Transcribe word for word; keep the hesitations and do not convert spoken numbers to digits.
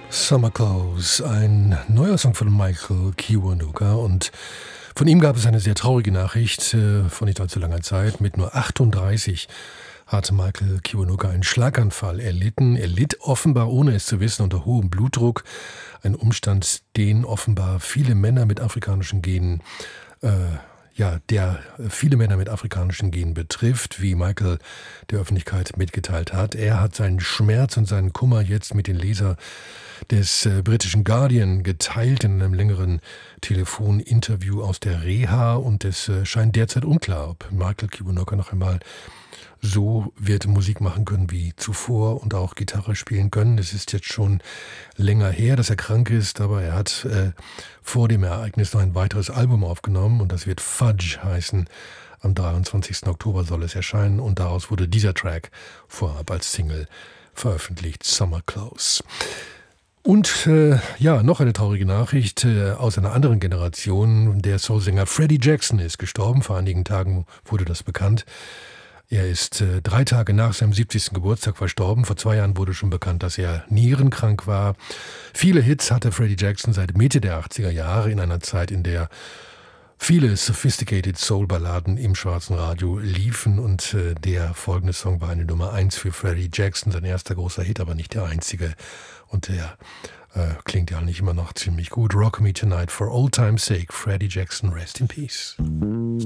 Summer Clothes, ein neuer Song von Michael Kiwanuka, und von ihm gab es eine sehr traurige Nachricht äh, vor nicht allzu langer Zeit. Mit nur achtunddreißig hat Michael Kiwanuka einen Schlaganfall erlitten. Er litt offenbar, ohne es zu wissen, unter hohem Blutdruck. Ein Umstand, den offenbar viele Männer mit afrikanischen Genen äh, ja, der viele Männer mit afrikanischen Genen betrifft, wie Michael der Öffentlichkeit mitgeteilt hat. Er hat seinen Schmerz und seinen Kummer jetzt mit den Leser des äh, britischen Guardian geteilt in einem längeren Telefoninterview aus der Reha, und es äh, scheint derzeit unklar, ob Michael Kiwanuka noch einmal so wird Musik machen können wie zuvor und auch Gitarre spielen können. Es ist jetzt schon länger her, dass er krank ist, aber er hat äh, vor dem Ereignis noch ein weiteres Album aufgenommen, und das wird Fudge heißen. Am dreiundzwanzigsten Oktober soll es erscheinen, und daraus wurde dieser Track vorab als Single veröffentlicht, Summer Clothes. Und äh, ja, noch eine traurige Nachricht äh, aus einer anderen Generation. Der Soulsänger Freddie Jackson ist gestorben. Vor einigen Tagen wurde das bekannt. Er ist äh, drei Tage nach seinem siebzigsten Geburtstag verstorben. Vor zwei Jahren wurde schon bekannt, dass er nierenkrank war. Viele Hits hatte Freddie Jackson seit Mitte der achtziger Jahre, in einer Zeit, in der viele sophisticated Soul-Balladen im schwarzen Radio liefen, und äh, der folgende Song war eine Nummer eins für Freddie Jackson, sein erster großer Hit, aber nicht der einzige. Und der äh, klingt ja nicht immer noch ziemlich gut. Rock Me Tonight for Old Time's Sake, Freddie Jackson, rest in peace.